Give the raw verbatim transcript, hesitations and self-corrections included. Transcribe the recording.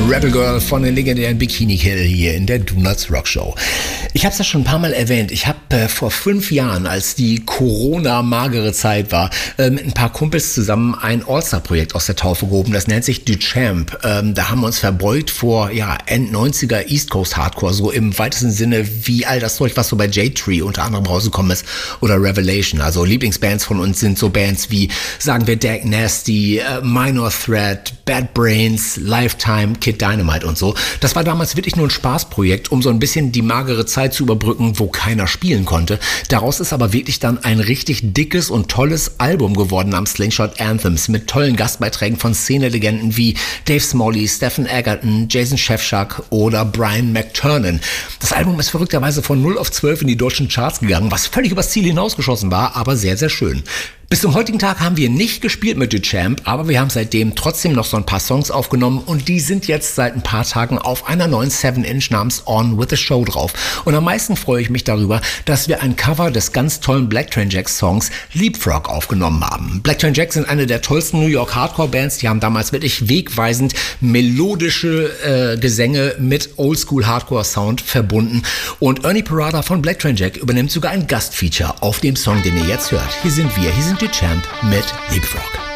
Rebel Girl von den legendären Bikini Kill hier in der Donuts Rock Show. Ich habe es ja schon ein paar Mal erwähnt. Ich habe äh, vor fünf Jahren, als die Corona-magere Zeit war, äh, mit ein paar Kumpels zusammen ein All-Star-Projekt aus der Taufe gehoben. Das nennt sich Duchamp. Ähm, da haben wir uns verbeugt vor ja, End-neunziger East Coast Hardcore, so im weitesten Sinne wie all das Zeug, was so bei J-Tree unter anderem rausgekommen ist oder Revelation. Also Lieblingsbands von uns sind so Bands wie, sagen wir, Dag Nasty, äh, Minor Threat, Bad Brains, Lifetime, Kid Dynamite und so. Das war damals wirklich nur ein Spaßprojekt, um so ein bisschen die magere Zeit zu überbrücken, wo keiner spielen konnte. Daraus ist aber wirklich dann ein richtig dickes und tolles Album geworden namens Slingshot Anthems mit tollen Gastbeiträgen von Szene-Legenden wie Dave Smalley, Stephen Egerton, Jason Shevchuk oder Brian McTernan. Das Album ist verrückterweise von null auf zwölf in die deutschen Charts gegangen, was völlig übers Ziel hinausgeschossen war, aber sehr, sehr schön. Bis zum heutigen Tag haben wir nicht gespielt mit Duchamp, aber wir haben seitdem trotzdem noch so ein paar Songs aufgenommen und die sind jetzt seit ein paar Tagen auf einer neuen seven inch namens On With The Show drauf. Und am meisten freue ich mich darüber, dass wir ein Cover des ganz tollen Black Train Jacks Songs Leapfrog aufgenommen haben. Black Train Jacks sind eine der tollsten New York Hardcore-Bands, die haben damals wirklich wegweisend melodische äh, Gesänge mit Oldschool Hardcore-Sound verbunden und Ernie Parada von Black Train Jack übernimmt sogar ein Gastfeature auf dem Song, den ihr jetzt hört. Hier sind wir, hier sind Duchamp mit Leapfrog.